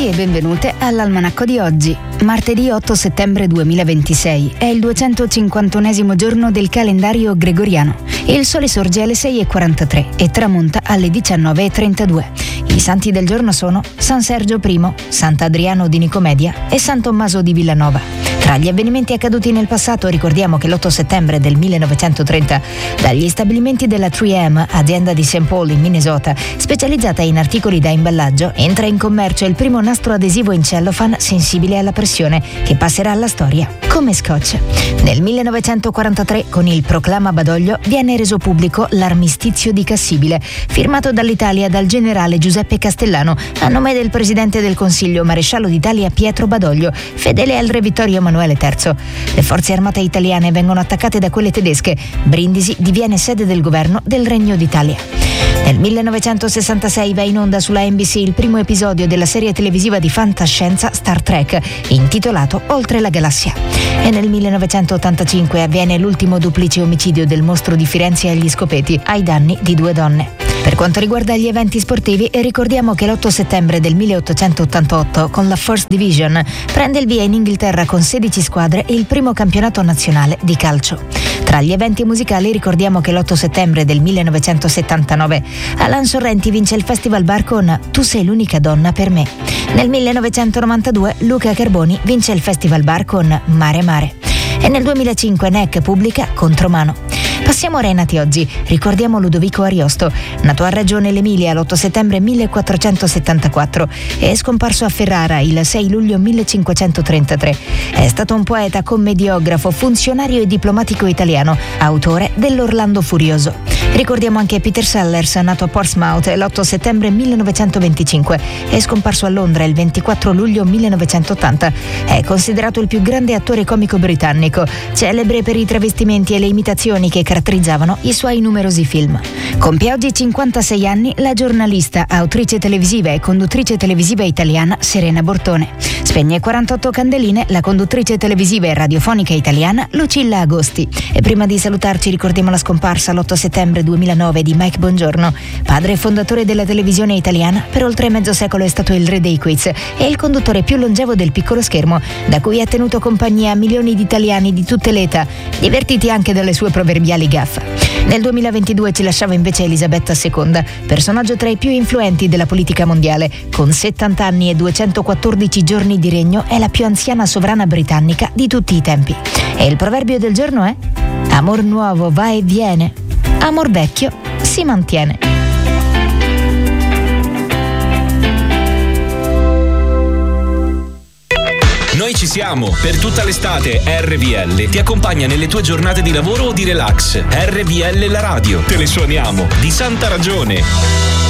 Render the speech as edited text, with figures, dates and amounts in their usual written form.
Benvenuti e benvenute all'Almanacco di oggi. Martedì 8 settembre 2026 è il 251esimo giorno del calendario gregoriano. Il sole sorge alle 6:43 e tramonta alle 19:32. I santi del giorno sono San Sergio I, Sant'Adriano di Nicomedia e San Tommaso di Villanova. Tra gli avvenimenti accaduti nel passato ricordiamo che l'8 settembre del 1930 dagli stabilimenti della 3M, azienda di St. Paul in Minnesota, specializzata in articoli da imballaggio, entra in commercio il primo nastro adesivo in cellophane sensibile alla pressione che passerà alla storia come scotch. Nel 1943 con il proclama Badoglio viene reso pubblico l'armistizio di Cassibile, firmato dall'Italia dal generale Giuseppe Castellano a nome del presidente del Consiglio maresciallo d'Italia Pietro Badoglio, fedele al re Vittorio Emanuele III. Le forze armate italiane vengono attaccate da quelle tedesche. Brindisi diviene sede del governo del Regno d'Italia. Nel 1966 va in onda sulla NBC il primo episodio della serie televisiva di fantascienza Star Trek, intitolato Oltre la galassia. E nel 1985 avviene l'ultimo duplice omicidio del mostro di Firenze agli Scopeti, ai danni di 2 donne. Per quanto riguarda gli eventi sportivi, ricordiamo che l'8 settembre del 1888, con la First Division, prende il via in Inghilterra con 16 squadre il primo campionato nazionale di calcio. Tra gli eventi musicali ricordiamo che l'8 settembre del 1979 Alan Sorrenti vince il Festival Bar con Tu sei l'unica donna per me. Nel 1992 Luca Carboni vince il Festival Bar con Mare Mare. E nel 2005 NEC pubblica Contromano. Passiamo ai nati oggi. Ricordiamo Ludovico Ariosto, nato a Reggio nell'Emilia l'8 settembre 1474 e è scomparso a Ferrara il 6 luglio 1533. È stato un poeta, commediografo, funzionario e diplomatico italiano, autore dell'Orlando Furioso. Ricordiamo anche Peter Sellers, nato a Portsmouth l'8 settembre 1925 e scomparso a Londra il 24 luglio 1980. È considerato il più grande attore comico britannico, celebre per i travestimenti e le imitazioni che caratterizzavano i suoi numerosi film. Compie oggi 56 anni la giornalista, autrice televisiva e conduttrice televisiva italiana Serena Bortone. Spegne 48 candeline la conduttrice televisiva e radiofonica italiana Lucilla Agosti. E prima di salutarci ricordiamo la scomparsa l'8 settembre 2009 di Mike Bongiorno, padre e fondatore della televisione italiana. Per oltre mezzo secolo è stato il re dei quiz e il conduttore più longevo del piccolo schermo, da cui ha tenuto compagnia a milioni di italiani di tutte le età, divertiti anche dalle sue proverbiali gaffe. Nel 2022 ci lasciava invece Elisabetta II, personaggio tra i più influenti della politica mondiale. Con 70 anni e 214 giorni di regno è la più anziana sovrana britannica di tutti i tempi. E il proverbio del giorno è: amor nuovo va e viene, amor vecchio si mantiene. Noi ci siamo, per tutta l'estate RVL ti accompagna nelle tue giornate di lavoro o di relax. RVL la radio, te le suoniamo, di santa ragione.